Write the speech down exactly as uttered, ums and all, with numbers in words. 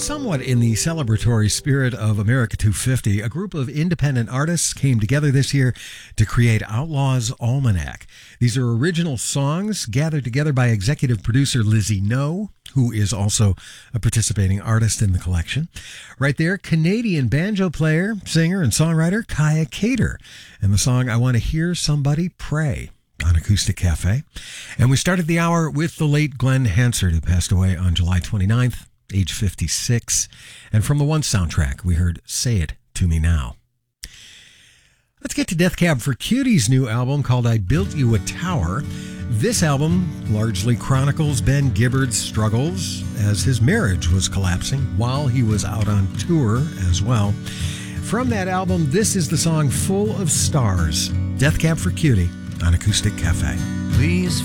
Somewhat in the celebratory spirit of America two fifty, a group of independent artists came together this year to create Outlaws Almanac. These are original songs gathered together by executive producer Lizzie No, who is also a participating artist in the collection. Right there, Canadian banjo player, singer, and songwriter Kaya Cater, and the song I Want to Hear Somebody Pray on Acoustic Cafe. And we started the hour with the late Glenn Hansard, who passed away on July twenty-ninth. Age fifty-six. And from the One soundtrack, we heard Say It To Me Now. Let's get to Death Cab for Cutie's new album called I Built You a Tower. This album largely chronicles Ben Gibbard's struggles as his marriage was collapsing while he was out on tour as well. From that album, this is the song Full of Stars, Death Cab for Cutie on Acoustic Cafe. Please